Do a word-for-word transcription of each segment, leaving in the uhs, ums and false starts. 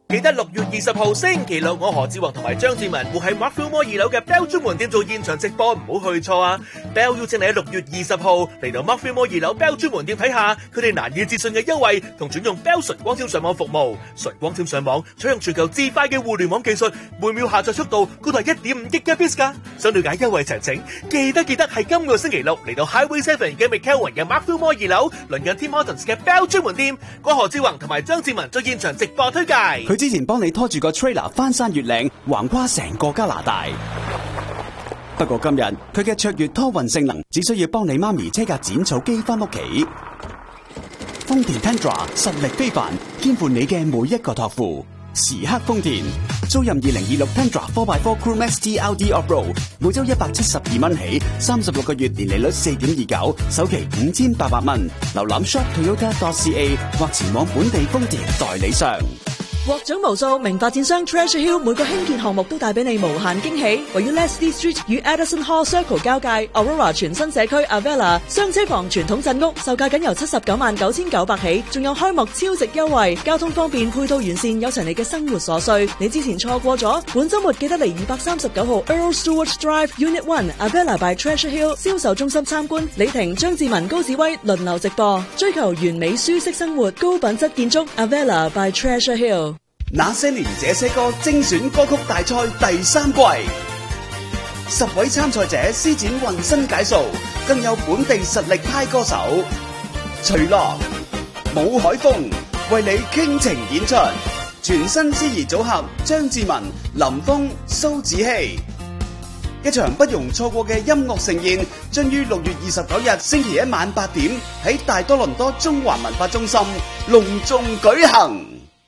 記得六月二十號星期六，我何志宏同埋張志文會喺 Markville Mall 二樓嘅 Bell 專門店做現場直播，唔好去錯啊 ！Bell 邀請你喺六月二十號嚟到 Markville Mall 二樓 Bell 專門店睇下佢哋難以置信嘅優惠，同轉用 Bell 純光纖上網服務。純光纖上網採用全球至快嘅互聯網技術，每秒下載速度高達一點五 Gigabits 噶。想了解優惠詳情，記得記得係今個星期六嚟到 Highway Seven 嘅 McKelvin 嘅 Markville Mall 二樓，鄰近 Tim Hortons 嘅 Bell 專門店，我何志宏同埋張志文做現場直播推介。 佢之前幫你拖住個 trailer 翻山越嶺，橫跨成個加拿大。不過今日佢嘅卓越拖運性能，只需要幫你媽咪車架剪草機翻屋企。豐田 Tundra 實力非凡，肩負你嘅每一個託付。時刻豐田，租任二零二六 Tundra 四 by 四 Crew Max T L D Off-Road， 每周一百七十二蚊起，三十六個月年利率四點二九，首期五千八百蚊。瀏覽 shop toyota dot c a 或前往本地豐田代理商。 獲獎無數，名發展商 Treasure Hill 每個興建項目都帶俾你無限驚喜。位於 Leslie Street 與 Addison Hall Circle 交界 Aurora 全新社區 Avella 雙車房傳統鎮屋，售價僅由七十九萬九千九百起，仲有開幕超值優惠，交通方便，配套完善，有齊你嘅生活所需。你之前錯過咗，本週末記得嚟二百三十九號 Earl Stewart Drive Unit One Avella by Treasure Hill 銷售中心參觀。李婷、張志文、高志威輪流直播，追求完美舒適生活，高品質建築 Avella by Treasure Hill。 那些年這些歌精選歌曲大賽第三季，十位參賽者施展渾身解數，更有本地實力派歌手徐樂、武海峰為你傾情演出，全新司儀組合張志文、林峰、蘇子希，一場不容錯過嘅音樂盛宴，將於六月二十九日星期一晚八點喺大多倫多中環文化中心隆重舉行。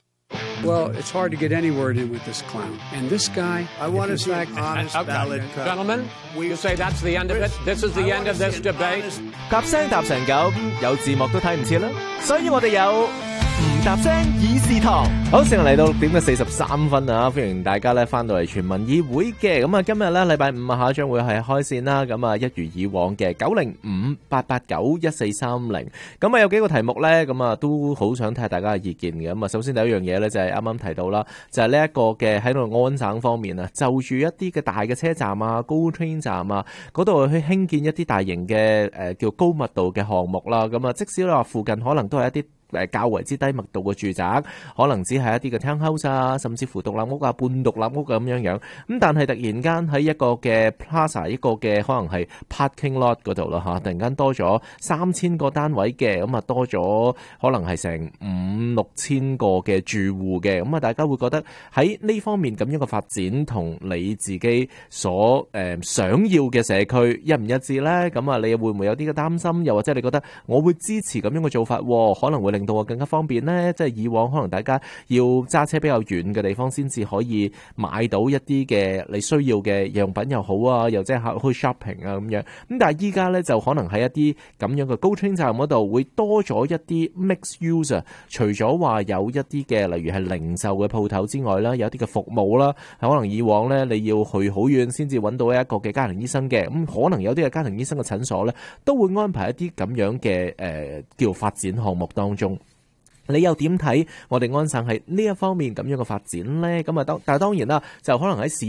Well, it's hard to get any word in with this clown. And this guy, I want to say honest ballot. Gentlemen, you say that's the end of it? This is the end of this debate? 夾聲搭成咁，有字幕都睇唔切啦，所以我哋有唔搭聲議事堂。好，成日嚟到六點嘅四十三分啊！歡迎大家咧翻到嚟全民議會嘅。咁啊，今日咧禮拜五啊嚇，將會係開線啦。咁啊，一如以往嘅九零五八八九一四三零。咁啊，有幾個題目咧，咁啊都好想睇下大家嘅意見嘅。咁啊，首先第一樣嘢咧就係啱啱提到啦，就係呢一個嘅喺度安省方面啊，就住一啲嘅大嘅車站啊、高 train 站啊嗰度去興建一啲大型嘅誒、呃、叫高密度嘅項目啦。咁啊，即使你話附近可能都係一啲誒較為之低密度嘅住宅，可能只係一啲嘅 townhouse 啊，甚至乎獨立屋啊、半獨立屋咁樣樣。咁但係突然間喺一個嘅 plaza， 一個嘅可能係 parking lot 嗰度啦嚇，突然間多咗三千個單位嘅，咁啊多咗可能係成五六千個嘅住戶嘅，咁啊大家會覺得喺呢方面咁樣嘅發展同你自己所誒、呃、想要嘅社區一唔一致咧？咁啊你會唔會有啲嘅擔心？又或者你覺得我會支持咁樣嘅做法，可能會令令到我更加方便呢？即係以往可能大家要揸車比較遠嘅地方先至可以買到一啲嘅你需要嘅樣品又好啊，又即係去 shopping 啊咁樣。咁但係依家咧就可能喺一啲咁樣嘅高 train 站嗰度會多咗一啲 mixed use 啊。除咗話有一啲嘅例如係零售嘅鋪頭之外啦，有啲嘅服務啦，可能以往咧你要去好遠先至揾到一個嘅家庭醫生嘅，咁可能有啲嘅家庭醫生嘅診所咧都會安排一啲咁樣嘅誒、呃、叫發展項目當中。你又點睇我哋安省喺呢一方面咁樣嘅發展咧？咁啊，當但係當然啦，就可能喺市